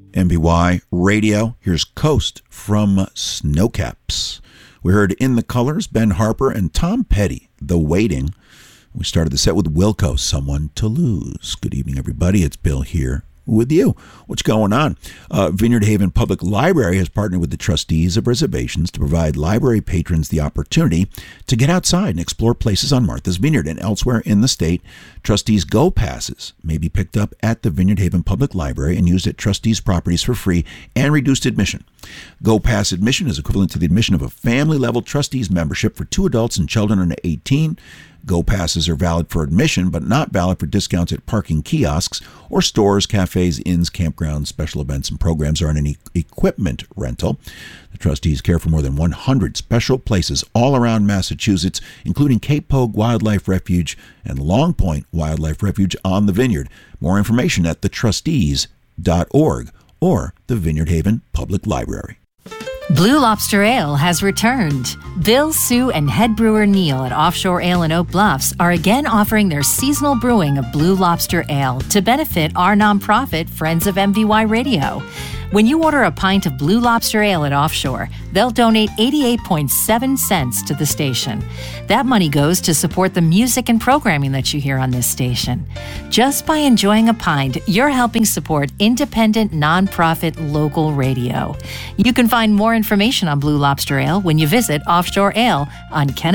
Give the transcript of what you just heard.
MBY Radio. Here's Coast from Snowcaps. We heard In the Colors, Ben Harper, and Tom Petty, The Waiting. We started the set with Wilco, Someone to Lose. Good evening, everybody. It's Bill here with you. What's going on? Vineyard Haven Public Library has partnered with the trustees of reservations to provide library patrons the opportunity to get outside and explore places on Martha's Vineyard and elsewhere in the state. Trustees Go Passes may be picked up at the Vineyard Haven Public Library and used at trustees' properties for free and reduced admission. Go Pass admission is equivalent to the admission of a family-level trustees membership for 2 adults and children under 18. Go Passes are valid for admission, but not valid for discounts at parking kiosks or stores, cafes, inns, campgrounds, special events, and programs or on any equipment rental. The trustees care for more than 100 special places all around Massachusetts, including Cape Pogue Wildlife Refuge and Long Point Wildlife Refuge on the Vineyard. More information at thetrustees.org or the Vineyard Haven Public Library. Blue Lobster Ale has returned. Bill, Sue, and head brewer Neil at Offshore Ale in Oak Bluffs are again offering their seasonal brewing of Blue Lobster Ale to benefit our nonprofit Friends of MVY Radio. When you order a pint of Blue Lobster Ale at Offshore, they'll donate 88.7 cents to the station. That money goes to support the music and programming that you hear on this station. Just by enjoying a pint, you're helping support independent, nonprofit local radio. You can find more information on Blue Lobster Ale when you visit Offshore Ale on Kennedy